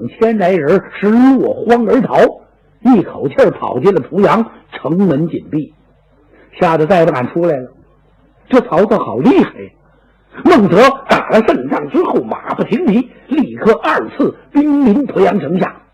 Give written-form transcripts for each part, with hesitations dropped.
2000来人是落荒而逃，一口气跑进了濮阳，城门紧闭，吓得再不敢出来了。这曹操好厉害呀！孟德打了胜仗之后，马不停蹄，立刻2次兵临濮阳城下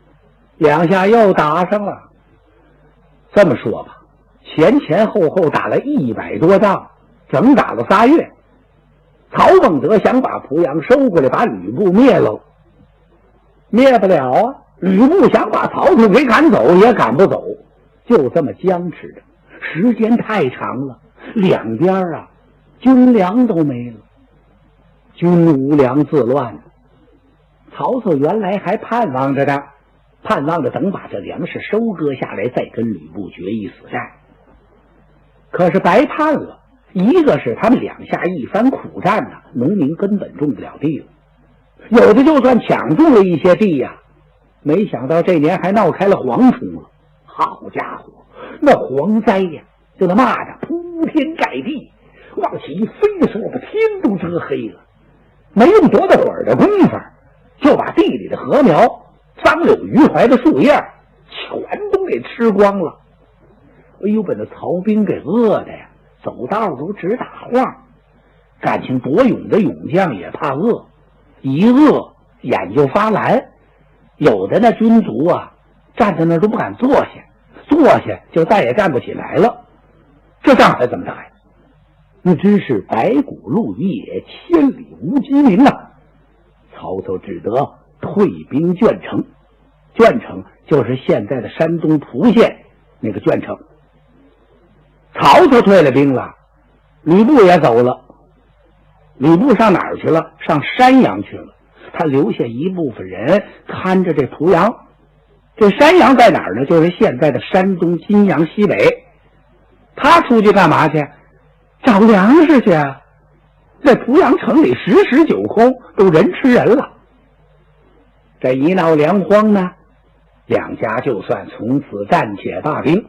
，2下又打上了。这么说吧，前后打了100多仗，整打了3月。曹孟德想把濮阳收过来，把吕布灭了，灭不了啊！吕布想把曹操给赶走，也赶不走，就这么僵持着，时间太长了，两边军粮都没了，军无粮自乱。曹操原来还盼望着的，盼望着等把这粮食收割下来，再跟吕布决一死战。可是白盼了，一个是他们2下一番苦战农民根本种不了地了，有的就算抢种了一些地没想到这年还闹开了蝗虫了。好家伙，那蝗灾就那蚂蚱铺天盖地，往起一飞的时候，把天都遮黑了。没用多大会儿的功夫，就把地里的禾苗、桑柳、榆槐的树叶全都给吃光了。哎呦，把那曹兵给饿的走道都直打晃。感情夺勇的勇将也怕饿，一饿眼就发蓝。有的那军卒站在那儿都不敢坐下，坐下就再也站不起来了。这仗还怎么打呀？那真是白骨露于野，千里无鸡鸣啊！曹操只得退兵鄄城，鄄城就是现在的山东蒲县那个鄄城。曹操退了兵了，吕布也走了。吕布上哪儿去了？上山阳去了。他留下一部分人看着这濮阳。这山阳在哪儿呢？就是现在的山东金阳西北。他出去干嘛去？找粮食去啊！在濮阳城里十室九空，都人吃人了。这一闹粮荒呢，2家就算从此暂且罢兵。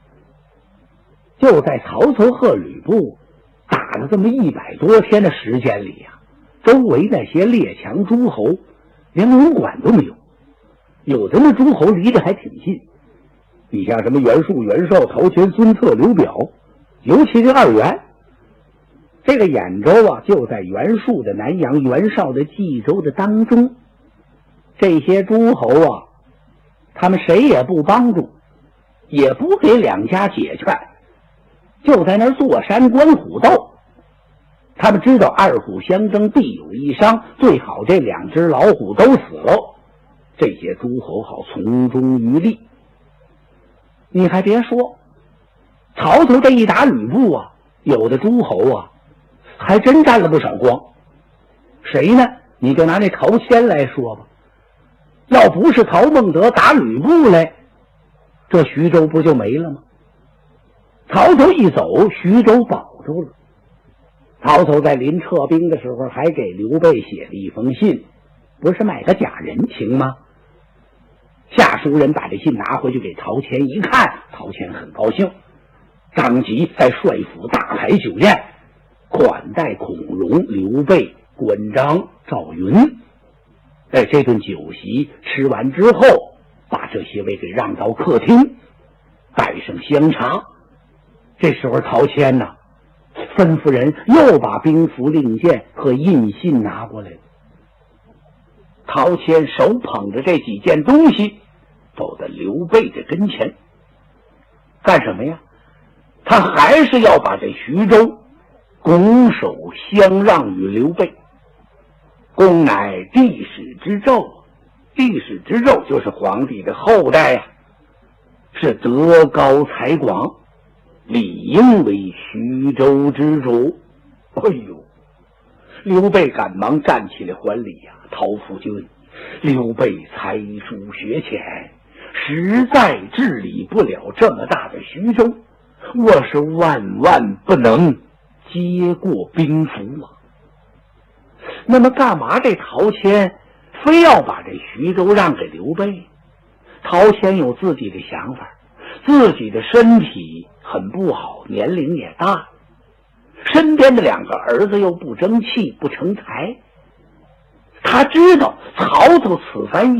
就在曹操和吕布打了这么100多天的时间里周围那些列强诸侯连武馆都没有，有的那诸侯离得还挺近。你像什么袁术、袁绍、陶谦、孙策、刘表，尤其这2袁。这个兖州就在袁术的南阳，袁绍的冀州的当中。这些诸侯他们谁也不帮助，也不给2家解劝，就在那儿坐山观虎斗。他们知道2虎相争必有一伤，最好这2只老虎都死了，这些诸侯好从中渔利。你还别说，曹操这一打吕布有的诸侯还真占了不少光。谁呢？你就拿那陶谦来说吧，要不是曹孟德打吕布来，这徐州不就没了吗？曹操一走，徐州保住了。曹操在临撤兵的时候还给刘备写了一封信，不是买个假人情吗？下书人把这信拿回去给陶谦一看，陶谦很高兴，当即在帅府大排酒宴，款待孔融、刘备、关张、赵云。这顿酒席吃完之后，把这些位给让到客厅，摆上香茶。这时候陶谦吩咐人又把兵符令箭和印信拿过来了。陶谦手捧着这几件东西走到刘备的跟前，干什么呀？他还是要把这徐州拱手相让于刘备。公乃帝室之胄，帝室之胄就是皇帝的后代是德高才广，理应为徐州之主。哎呦，刘备赶忙站起来还礼陶夫君，刘备才疏学浅，实在治理不了这么大的徐州，我是万万不能接过兵符那么干嘛这陶谦非要把这徐州让给刘备？陶谦有自己的想法，自己的身体很不好，年龄也大，身边的2个儿子又不争气不成才。他知道曹操此番